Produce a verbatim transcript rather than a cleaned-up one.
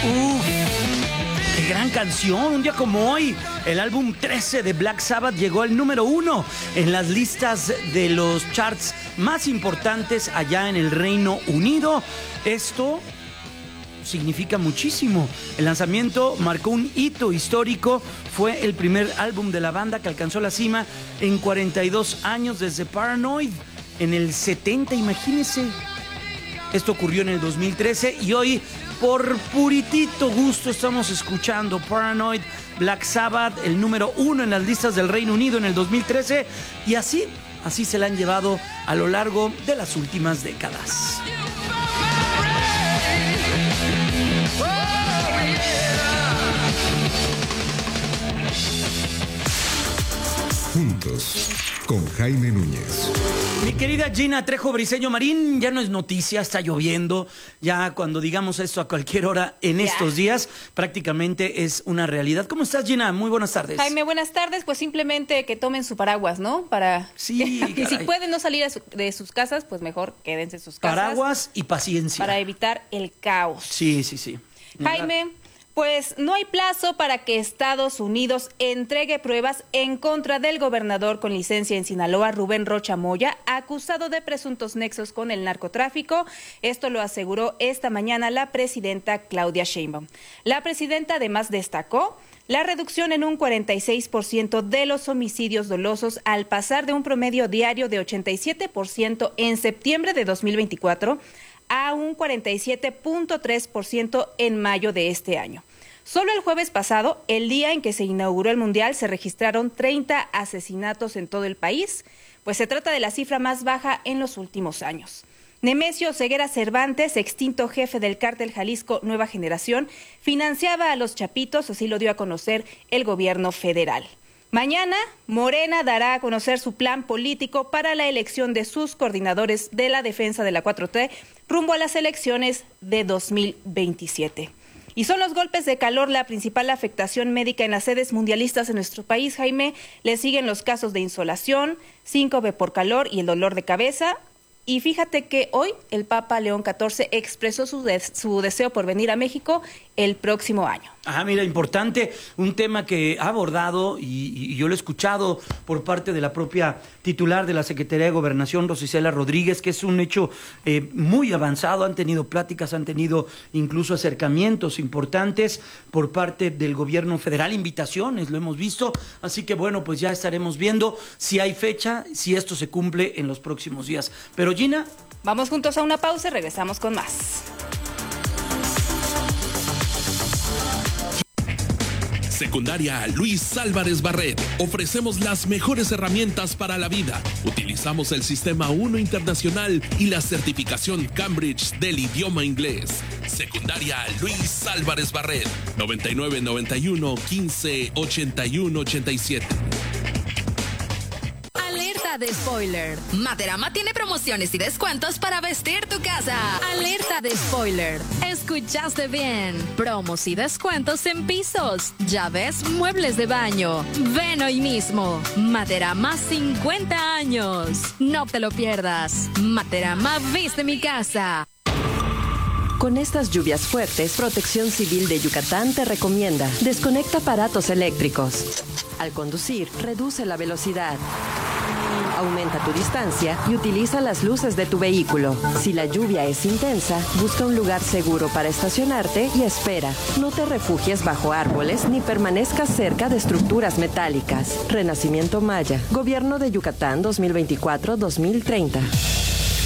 Uf, qué gran canción. Un día como hoy, el álbum trece de Black Sabbath llegó al número uno en las listas de los charts más importantes allá en el Reino Unido. Esto significa muchísimo. El lanzamiento marcó un hito histórico. Fue el primer álbum de la banda que alcanzó la cima en cuarenta y dos años desde Paranoid en el setenta, imagínense. Esto ocurrió en el dos mil trece y hoy, por puritito gusto, estamos escuchando Paranoid, Black Sabbath, el número uno en las listas del Reino Unido en el dos mil trece, y así, así se la han llevado a lo largo de las últimas décadas. Juntos, con Jaime Núñez. Mi querida Gina Trejo Briceño Marín, ya no es noticia, está lloviendo. Ya cuando digamos esto a cualquier hora en ya. estos días, prácticamente es una realidad. ¿Cómo estás, Gina? Muy buenas tardes. Jaime, buenas tardes. Pues simplemente que tomen su paraguas, ¿no? Para sí, y si pueden no salir de sus casas, pues mejor quédense en sus casas. Paraguas y paciencia. Para evitar el caos. Sí, sí, sí. Jaime, pues no hay plazo para que Estados Unidos entregue pruebas en contra del gobernador con licencia en Sinaloa, Rubén Rocha Moya, acusado de presuntos nexos con el narcotráfico. Esto lo aseguró esta mañana la presidenta Claudia Sheinbaum. La presidenta además destacó la reducción en un cuarenta y seis por ciento de los homicidios dolosos al pasar de un promedio diario de ochenta y siete por ciento en septiembre de dos mil veinticuatro a un cuarenta y siete punto tres por ciento en mayo de este año. Solo el jueves pasado, el día en que se inauguró el Mundial, se registraron treinta asesinatos en todo el país, pues se trata de la cifra más baja en los últimos años. Nemesio Ceguera Cervantes, extinto jefe del cártel Jalisco Nueva Generación, financiaba a los Chapitos, así lo dio a conocer el gobierno federal. Mañana, Morena dará a conocer su plan político para la elección de sus coordinadores de la defensa de la cuatro T rumbo a las elecciones de dos mil veintisiete. Y son los golpes de calor la principal afectación médica en las sedes mundialistas en nuestro país, Jaime. Le siguen los casos de insolación, síncope por calor y el dolor de cabeza. Y fíjate que hoy el Papa León catorce expresó su, de- su deseo por venir a México el próximo año. Ah, mira, importante, un tema que ha abordado y, y yo lo he escuchado por parte de la propia titular de la Secretaría de Gobernación, Rosicela Rodríguez, que es un hecho eh, muy avanzado. Han tenido pláticas, han tenido incluso acercamientos importantes por parte del gobierno federal, invitaciones, lo hemos visto. Así que bueno, pues ya estaremos viendo si hay fecha, si esto se cumple en los próximos días. Pero Gina, vamos juntos a una pausa y regresamos con más. Secundaria Luis Álvarez Barret. Ofrecemos las mejores herramientas para la vida. Utilizamos el Sistema uno Internacional y la certificación Cambridge del idioma inglés. Secundaria Luis Álvarez Barret. noventa y nueve noventa y uno quince ochenta y uno ochenta y siete. Alerta de spoiler. Materama tiene promociones y descuentos para vestir tu casa. Alerta de spoiler. Escuchaste bien. Promos y descuentos en pisos, llaves, muebles de baño. Ven hoy mismo. Materama cincuenta años. No te lo pierdas. Materama viste mi casa. Con estas lluvias fuertes, Protección Civil de Yucatán te recomienda: desconecta aparatos eléctricos. Al conducir, reduce la velocidad. Aumenta tu distancia y utiliza las luces de tu vehículo. Si la lluvia es intensa, busca un lugar seguro para estacionarte y espera. No te refugies bajo árboles ni permanezcas cerca de estructuras metálicas. Renacimiento Maya, Gobierno de Yucatán dos mil veinticuatro a dos mil treinta.